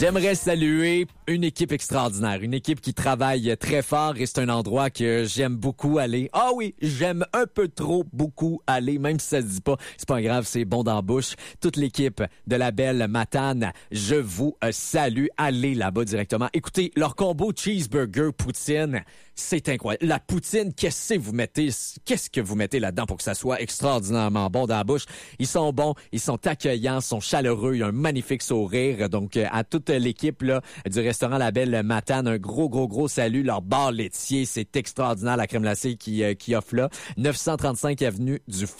J'aimerais saluer une équipe extraordinaire, une équipe qui travaille très fort et c'est un endroit que j'aime beaucoup aller. Ah oui, j'aime un peu trop beaucoup aller, même si ça se dit pas. C'est pas grave, c'est bon dans la bouche. Toute l'équipe de la belle Matane, je vous salue. Allez là-bas directement. Écoutez, leur combo cheeseburger poutine, c'est incroyable. La poutine, qu'est-ce que vous mettez là-dedans pour que ça soit extraordinairement bon dans la bouche? Ils sont bons, ils sont accueillants, ils sont chaleureux, il y a un magnifique sourire. Donc, à toute l'équipe là du restaurant La Belle Matane, un gros salut. Leur bar laitier, c'est extraordinaire, la crème glacée qui offre là. 935 avenue du